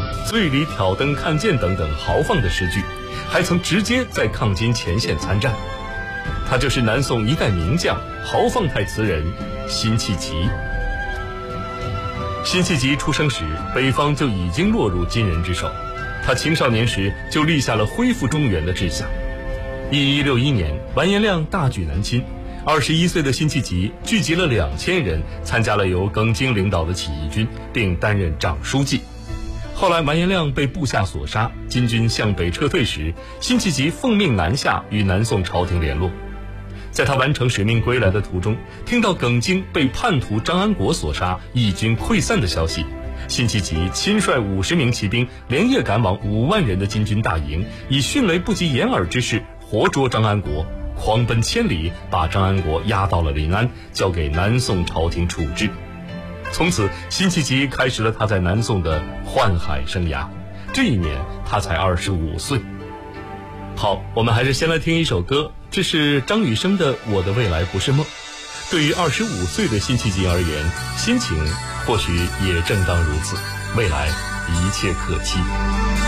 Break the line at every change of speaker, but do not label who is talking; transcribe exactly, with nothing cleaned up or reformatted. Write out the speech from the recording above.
醉里挑灯看剑等等豪放的诗句，还曾直接在抗金前线参战。他就是南宋一代名将、豪放派词人辛弃疾。辛弃疾出生时，北方就已经落入金人之手。他青少年时就立下了恢复中原的志向。一一六一年，完颜亮大举南侵，二十一岁的辛弃疾聚集了两千人，参加了由耿京领导的起义军，并担任长书记。后来完颜亮被部下所杀，金军向北撤退时，辛弃疾奉命南下与南宋朝廷联络。在他完成使命归来的途中，听到耿京被叛徒张安国所杀，义军溃散的消息，辛弃疾亲率五十名骑兵连夜赶往五万人的金军大营，以迅雷不及掩耳之势活捉张安国，狂奔千里，把张安国押到了临安，交给南宋朝廷处置。从此，辛弃疾开始了他在南宋的宦海生涯。这一年，他才二十五岁。好，我们还是先来听一首歌，这是张雨生的《我的未来不是梦》。对于二十五岁的辛弃疾而言，心情或许也正当如此，未来一切可期。